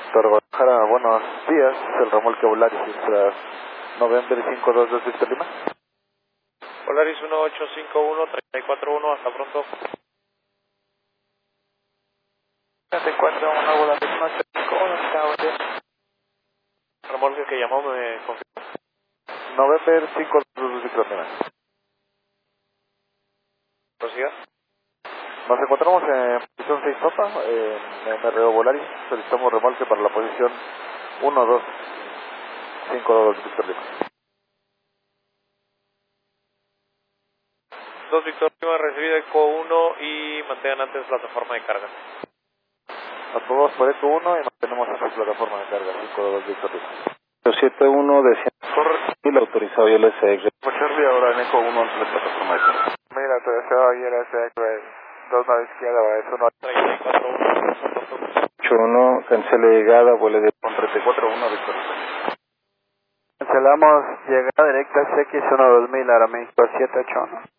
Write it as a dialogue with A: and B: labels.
A: Guadalajara, buenos días, el remolque Volaris, November 522 Víctor Lima.
B: Volaris 1851-341, hasta pronto.
A: 34, Volaris 1851, chao, buen día.
B: Remolque que llamó, me confirmó.
A: November 522 Víctor Lima.
B: ¿Prosiga?
A: Nos encontramos en posición 6 Sopa, en MRO Volaris, solicitamos remolque para la posición 1252 Víctor Lima.
B: 2 Víctor Lima, recibido ECO 1 y mantengan antes plataforma de carga.
A: Nos movemos por ECO 1 y mantenemos esa plataforma de carga, 52 Víctor Lima.
C: 71 de 100.
A: Correcto.
C: Y el autorizado y el SX.
A: Muchas ahora en ECO 1 en la plataforma de carga. Mira, te deseo y el SX, 2 a la izquierda, es 1
C: 81, cancele llegada, vuele de
A: con 34-1 Víctor Lima.
D: Cancelamos llegada directa CX1 2000 Aramí 2781.